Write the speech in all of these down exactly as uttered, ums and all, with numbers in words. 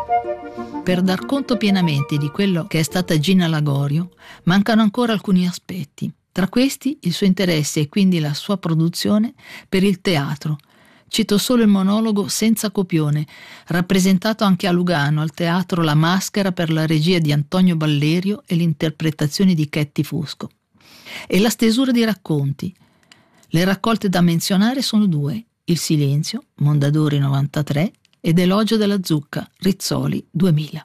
Per dar conto pienamente di quello che è stata Gina Lagorio, mancano ancora alcuni aspetti. Tra questi il suo interesse e quindi la sua produzione per il teatro. Cito solo il monologo Senza copione, rappresentato anche a Lugano al teatro La Maschera per la regia di Antonio Ballerio e l'interpretazione di Chetti Fusco. E la stesura di racconti. Le raccolte da menzionare sono due: Il silenzio, Mondadori novantatré, ed Elogio della zucca, Rizzoli duemila.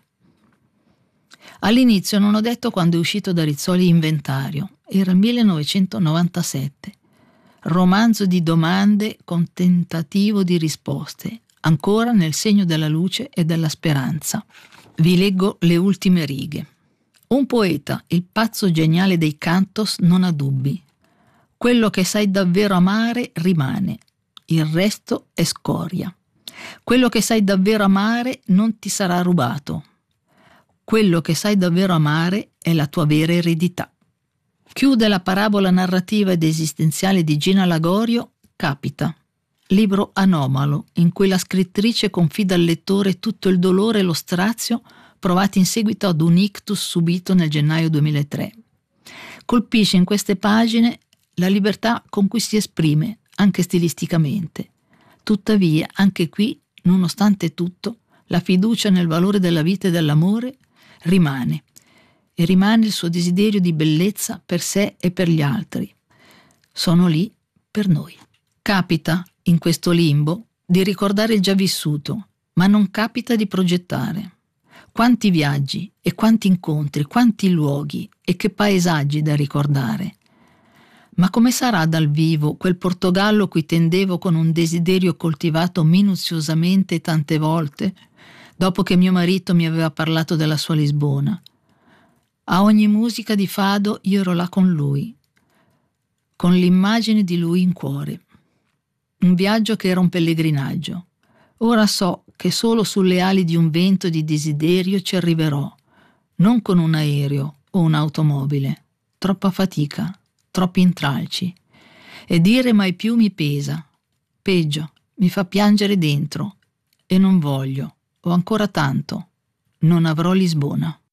All'inizio non ho detto quando è uscito da Rizzoli Inventario, era il millenovecentonovantasette. Romanzo di domande con tentativo di risposte, ancora nel segno della luce e della speranza. Vi leggo le ultime righe. Un poeta, il pazzo geniale dei cantos, non ha dubbi. Quello che sai davvero amare rimane, il resto è scoria. Quello che sai davvero amare non ti sarà rubato. Quello che sai davvero amare è la tua vera eredità. Chiude la parabola narrativa ed esistenziale di Gina Lagorio Capita, libro anomalo in cui la scrittrice confida al lettore tutto il dolore e lo strazio provati in seguito ad un ictus subito nel gennaio duemilatré. Colpisce in queste pagine la libertà con cui si esprime, anche stilisticamente. Tuttavia, anche qui, nonostante tutto, la fiducia nel valore della vita e dell'amore rimane, e rimane il suo desiderio di bellezza per sé e per gli altri. Sono lì per noi. Capita, in questo limbo, di ricordare il già vissuto, ma non capita di progettare. Quanti viaggi e quanti incontri, quanti luoghi e che paesaggi da ricordare. Ma come sarà dal vivo quel Portogallo cui tendevo con un desiderio coltivato minuziosamente tante volte, dopo che mio marito mi aveva parlato della sua Lisbona? A ogni musica di fado io ero là con lui, con l'immagine di lui in cuore. Un viaggio che era un pellegrinaggio. Ora so che solo sulle ali di un vento di desiderio ci arriverò, non con un aereo o un'automobile. Troppa fatica, troppi intralci. E dire mai più mi pesa. Peggio, mi fa piangere dentro. E non voglio, ho ancora tanto. Non avrò Lisbona.